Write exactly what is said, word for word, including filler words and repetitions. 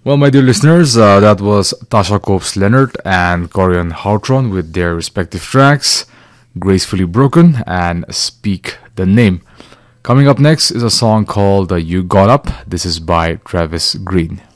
Well, my dear listeners, uh, that was Tasha Copes Leonard and Corian Hautron with their respective tracks, Gracefully Broken and Speak the Name. Coming up next is a song called uh, You Got Up. This is by Travis Green.